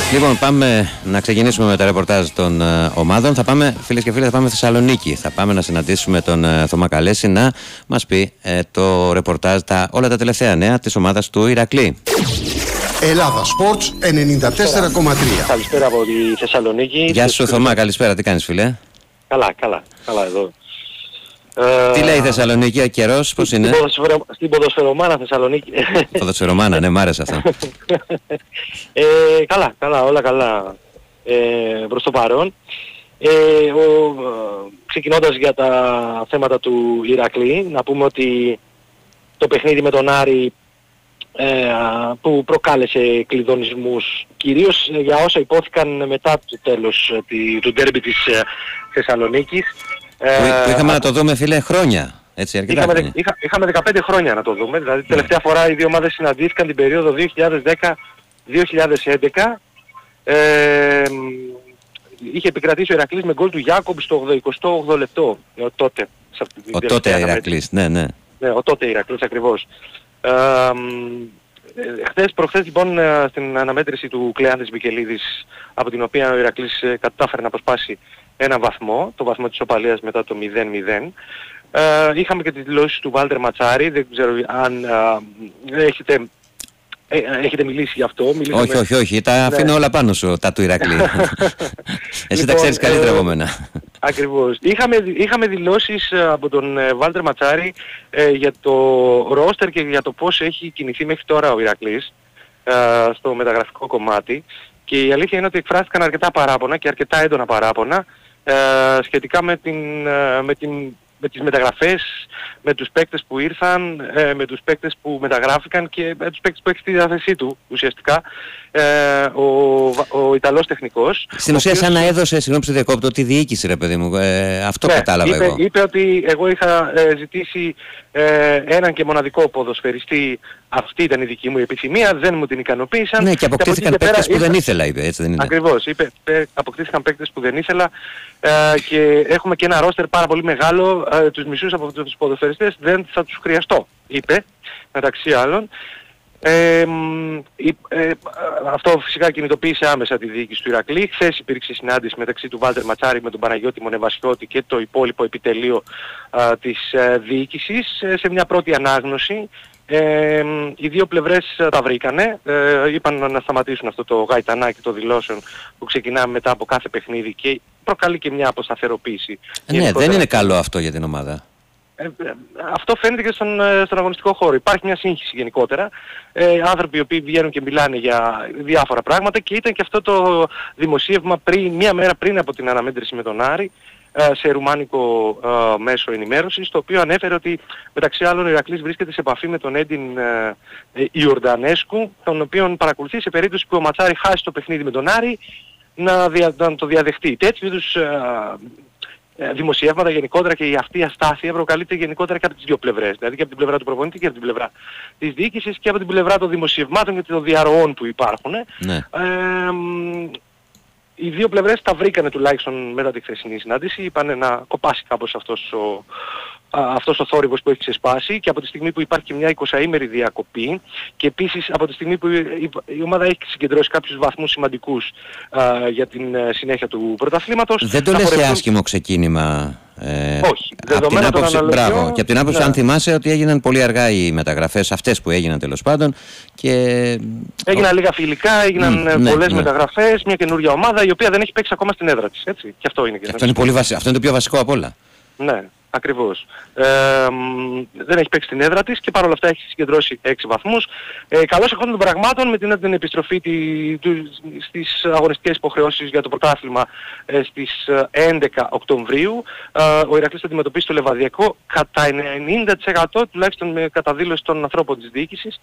Λοιπόν, πάμε να ξεκινήσουμε με τα ρεπορτάζ των ομάδων. Θα πάμε, φίλες και φίλοι, θα πάμε Θεσσαλονίκη. Θα πάμε να συναντήσουμε τον Θωμά Καλέση να μας πει το ρεπορτάζ, όλα τα τελευταία νέα της ομάδας του Ηρακλή. Ελλάδα Sports 94,3. Καλησπέρα από τη Θεσσαλονίκη. Γεια σου Θωμά, καλησπέρα. Τι κάνεις, φίλε? Καλά εδώ. Τι λέει η Θεσσαλονίκη, ο καιρός, πώς είναι? Στην ποδοσφαιρομάνα Θεσσαλονίκη. Ποδοσφαιρομάνα, ναι, μ' άρεσε αυτό. Καλά, όλα καλά προς το παρόν. Ξεκινώντας για τα θέματα του Ηρακλή, να πούμε ότι το παιχνίδι με τον Άρη που προκάλεσε κλειδονισμούς, κυρίως για όσα υπόθηκαν μετά το τέλος του ντέρμπι της Θεσσαλονίκης. Που είχαμε να το δούμε, φίλε, χρόνια. Έτσι, είχαμε 15 χρόνια να το δούμε. Δηλαδή τελευταία φορά οι δύο ομάδες συναντήθηκαν την περίοδο 2010-2011. Είχε επικρατήσει ο Ηρακλής με γκολ του Γιάκομπ στο 88 λεπτό. Ο τότε Ηρακλής, ναι. Ναι, ο τότε Ηρακλής ακριβώς. Προχθές λοιπόν στην αναμέτρηση του Κλεάνθης Μικελίδης, από την οποία ο Ηρακλής κατάφερε να αποσπάσει ένα βαθμό, το βαθμό της ισοπαλίας μετά το 0-0. Είχαμε και τις δηλώσεις του Βάλτερ Ματσάρη, δεν ξέρω αν έχετε μιλήσει γι' αυτό. Όχι, τα αφήνω όλα πάνω σου, τα του Ηρακλή. Εσύ τα ξέρεις καλύτερα από μένα. Ακριβώς. Είχαμε δηλώσεις από τον Βάλτερ Ματσάρη για το ρόστερ και για το πώς έχει κινηθεί μέχρι τώρα ο Ηρακλής στο μεταγραφικό κομμάτι, και η αλήθεια είναι ότι εκφράστηκαν αρκετά παράπονα και αρκετά έντονα παράπονα σχετικά με τις μεταγραφές, με τους παίκτες που ήρθαν, με τους παίκτες που μεταγράφηκαν και με τους παίκτες που έχει στη διάθεσή του ουσιαστικά ο Ιταλός τεχνικός. Στην ουσία σαν να έδωσε, συγγνώμη που διακόπτω, τη διοίκηση, ρε παιδί μου. Αυτό κατάλαβα εγώ. Είπε ότι εγώ είχα ζητήσει έναν και μοναδικό ποδοσφαιριστή, αυτή ήταν η δική μου επιθυμία, δεν μου την ικανοποίησαν. Ναι, και αποκτήθηκαν παίκτες που δεν ήθελα, είπε, έτσι δεν είναι? Ακριβώς, είπε, αποκτήθηκαν παίκτες που δεν ήθελα και έχουμε και ένα ρόστερ πάρα πολύ μεγάλο, τους μισούς από τους ποδοσφαιριστές δεν θα τους χρειαστώ, είπε, μεταξύ άλλων. Αυτό φυσικά κινητοποίησε άμεσα τη διοίκηση του Ηρακλή. Χθες υπήρξε συνάντηση μεταξύ του Βάλτερ Ματσάρη με τον Παναγιώτη Μονεβασιώτη και το υπόλοιπο επιτελείο της διοίκησης. Σε μια πρώτη ανάγνωση οι δύο πλευρές τα βρήκανε, είπαν να σταματήσουν αυτό το γαϊτανάκι των δηλώσεων που ξεκινάμε μετά από κάθε παιχνίδι και προκαλεί και μια αποσταθεροποίηση. Ναι, δεν είναι καλό αυτό για την ομάδα. Αυτό φαίνεται και στον αγωνιστικό χώρο. Υπάρχει μια σύγχυση γενικότερα. Άνθρωποι οι οποίοι βγαίνουν και μιλάνε για διάφορα πράγματα, και ήταν και αυτό το δημοσίευμα μία μέρα πριν από την αναμέτρηση με τον Άρη σε ρουμάνικο μέσο ενημέρωσης, το οποίο ανέφερε ότι μεταξύ άλλων ο Ηρακλής βρίσκεται σε επαφή με τον Έντιν Ιορντανέσκου, τον οποίον παρακολουθεί σε περίπτωση που ο Ματσάρη χάσει το παιχνίδι με τον Άρη να το διαδεχτεί. Τέτοιου είδους δημοσιεύματα γενικότερα, και αυτή η αστάθεια προκαλείται γενικότερα και από τις δύο πλευρές. Δηλαδή και από την πλευρά του προπονητή και από την πλευρά της διοίκησης και από την πλευρά των δημοσιευμάτων και των διαρροών που υπάρχουν. Ναι. Οι δύο πλευρές τα βρήκανε τουλάχιστον μετά τη χθεσινή συνάντηση. Είπανε να κοπάσει κάπως αυτός ο θόρυβος που έχει ξεσπάσει, και από τη στιγμή που υπάρχει και μια 20ημερη διακοπή, και επίσης από τη στιγμή που η ομάδα έχει συγκεντρώσει κάποιους βαθμούς σημαντικούς για την συνέχεια του πρωταθλήματος. Δεν το λες άσχημο ξεκίνημα? Όχι. Μπράβο. Και από την άποψη, αν θυμάσαι, ότι έγιναν πολύ αργά οι μεταγραφές, αυτές που έγιναν τέλος πάντων. Έγιναν λίγα φιλικά, έγιναν πολλές μεταγραφές, μια καινούργια ομάδα η οποία δεν έχει παίξει ακόμα στην έδρα της. Έτσι. Και αυτό είναι. Αυτό είναι το πιο βασικό απ' όλα. Ναι. Ακριβώς. Δεν έχει παίξει την έδρα της και παρόλα αυτά έχει συγκεντρώσει 6 βαθμούς. Καλώς εχόντων των πραγμάτων, με την επιστροφή στις αγωνιστικές υποχρεώσεις για το πρωτάθλημα στις 11 Οκτωβρίου, ο Ηρακλής θα αντιμετωπίσει το Λεβαδιακό κατά 90%, τουλάχιστον με καταδήλωση των ανθρώπων της διοίκησης,